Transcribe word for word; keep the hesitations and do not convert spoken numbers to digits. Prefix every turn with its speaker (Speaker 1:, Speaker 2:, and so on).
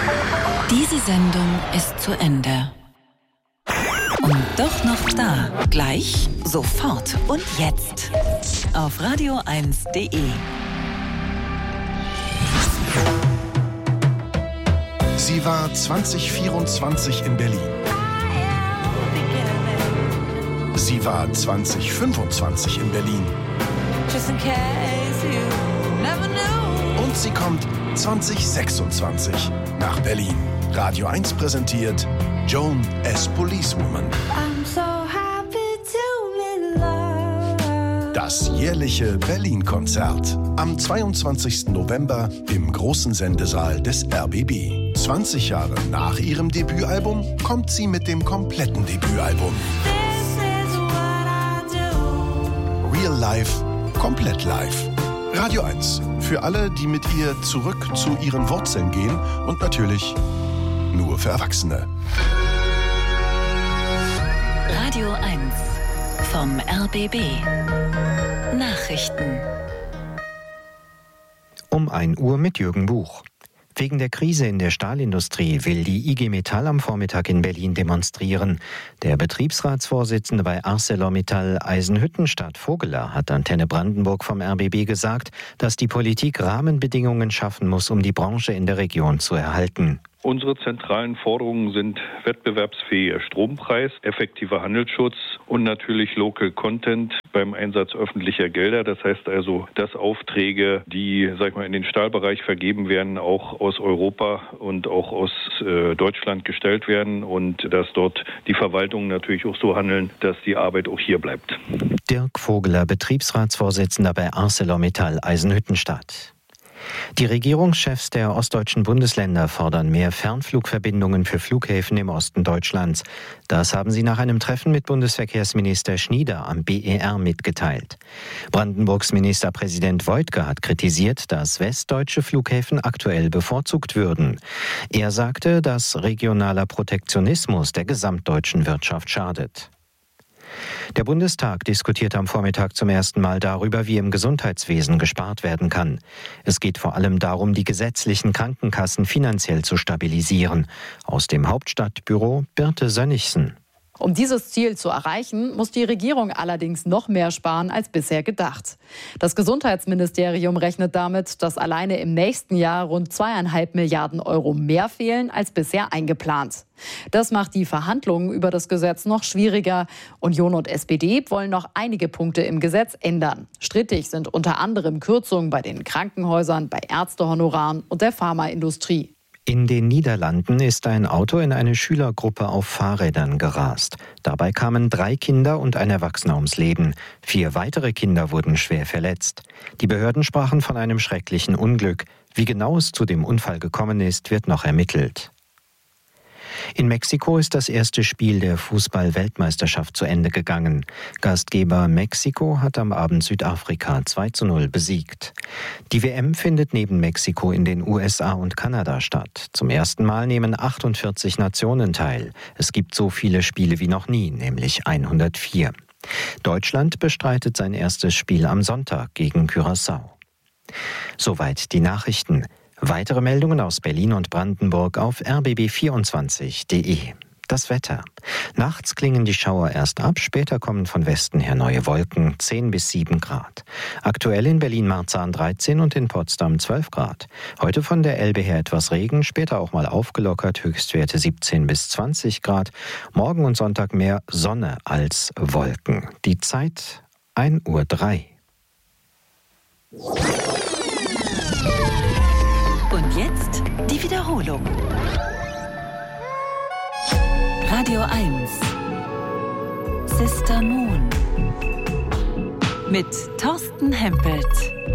Speaker 1: Diese Sendung ist zu Ende. Und doch noch da. Gleich, sofort und jetzt. Auf radio eins punkt de.
Speaker 2: Sie war zwanzig vierundzwanzig in Berlin. Sie war zwanzig fünfundzwanzig in Berlin. Und sie kommt zwanzig sechsundzwanzig nach Berlin. Radio eins präsentiert Joan as Policewoman. Das jährliche Berlin-Konzert. Am zweiundzwanzigsten November im großen Sendesaal des R B B. zwanzig Jahre nach ihrem Debütalbum kommt sie mit dem kompletten Debütalbum. Real Life, komplett live. Radio eins. Für alle, die mit ihr zurück zu ihren Wurzeln gehen und natürlich nur für Erwachsene.
Speaker 1: Radio eins vom R B B. Nachrichten.
Speaker 3: Um ein Uhr mit Jürgen Buch. Wegen der Krise in der Stahlindustrie will die I G Metall am Vormittag in Berlin demonstrieren. Der Betriebsratsvorsitzende bei ArcelorMittal Eisenhüttenstadt Vogeler hat Antenne Brandenburg vom R B B gesagt, dass die Politik Rahmenbedingungen schaffen muss, um die Branche in der Region zu erhalten.
Speaker 4: Unsere zentralen Forderungen sind wettbewerbsfähiger Strompreis, effektiver Handelsschutz und natürlich Local Content beim Einsatz öffentlicher Gelder. Das heißt also, dass Aufträge, die sag ich mal, in den Stahlbereich vergeben werden, auch aus Europa und auch aus äh, Deutschland gestellt werden und dass dort die Verwaltungen natürlich auch so handeln, dass die Arbeit auch hier bleibt.
Speaker 3: Dirk Vogeler, Betriebsratsvorsitzender bei ArcelorMittal Eisenhüttenstadt. Die Regierungschefs der ostdeutschen Bundesländer fordern mehr Fernflugverbindungen für Flughäfen im Osten Deutschlands. Das haben sie nach einem Treffen mit Bundesverkehrsminister Schnieder am B E R mitgeteilt. Brandenburgs Ministerpräsident Woidke hat kritisiert, dass westdeutsche Flughäfen aktuell bevorzugt würden. Er sagte, dass regionaler Protektionismus der gesamtdeutschen Wirtschaft schadet. Der Bundestag diskutiert am Vormittag zum ersten Mal darüber, wie im Gesundheitswesen gespart werden kann. Es geht vor allem darum, die gesetzlichen Krankenkassen finanziell zu stabilisieren. Aus dem Hauptstadtbüro Birte Sönnigsen.
Speaker 5: Um dieses Ziel zu erreichen, muss die Regierung allerdings noch mehr sparen als bisher gedacht. Das Gesundheitsministerium rechnet damit, dass alleine im nächsten Jahr rund zweieinhalb Milliarden Euro mehr fehlen als bisher eingeplant. Das macht die Verhandlungen über das Gesetz noch schwieriger. Union und S P D wollen noch einige Punkte im Gesetz ändern. Strittig sind unter anderem Kürzungen bei den Krankenhäusern, bei Ärztehonoraren und der Pharmaindustrie.
Speaker 3: In den Niederlanden ist ein Auto in eine Schülergruppe auf Fahrrädern gerast. Dabei kamen drei Kinder und ein Erwachsener ums Leben. Vier weitere Kinder wurden schwer verletzt. Die Behörden sprachen von einem schrecklichen Unglück. Wie genau es zu dem Unfall gekommen ist, wird noch ermittelt. In Mexiko ist das erste Spiel der Fußball-Weltmeisterschaft zu Ende gegangen. Gastgeber Mexiko hat am Abend Südafrika zwei zu null besiegt. Die W M findet neben Mexiko in den U S A und Kanada statt. Zum ersten Mal nehmen achtundvierzig Nationen teil. Es gibt so viele Spiele wie noch nie, nämlich hundertvier. Deutschland bestreitet sein erstes Spiel am Sonntag gegen Curaçao. Soweit die Nachrichten. Weitere Meldungen aus Berlin und Brandenburg auf r b b vierundzwanzig punkt de. Das Wetter. Nachts klingen die Schauer erst ab, später kommen von Westen her neue Wolken, zehn bis sieben Grad. Aktuell in Berlin-Marzahn dreizehn und in Potsdam zwölf Grad. Heute von der Elbe her etwas Regen, später auch mal aufgelockert, Höchstwerte siebzehn bis zwanzig Grad. Morgen und Sonntag mehr Sonne als Wolken. Die Zeit ein Uhr drei.
Speaker 1: Und jetzt die Wiederholung. Radio eins. Sister Moon. Mit Thorsten Hempelt.